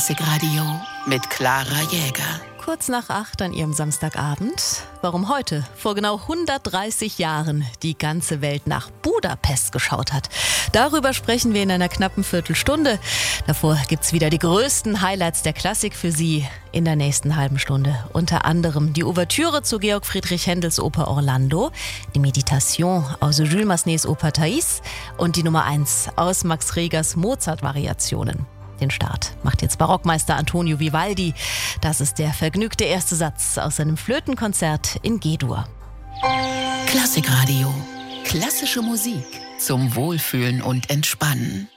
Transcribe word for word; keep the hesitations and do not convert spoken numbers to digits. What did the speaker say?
Klassikradio mit Clara Jäger. Kurz nach acht an Ihrem Samstagabend. Warum heute, vor genau hundertdreißig Jahren, die ganze Welt nach Budapest geschaut hat. Darüber sprechen wir in einer knappen Viertelstunde. Davor gibt's wieder die größten Highlights der Klassik für Sie in der nächsten halben Stunde. Unter anderem die Ouvertüre zu Georg Friedrich Händels Oper Orlando, die Meditation aus Jules Massenets Oper Thais und die Nummer eins aus Max Regers Mozart-Variationen. Den Start macht jetzt Barockmeister Antonio Vivaldi. Das ist der vergnügte erste Satz aus seinem Flötenkonzert in G-Dur. Klassikradio. Klassische Musik zum Wohlfühlen und Entspannen.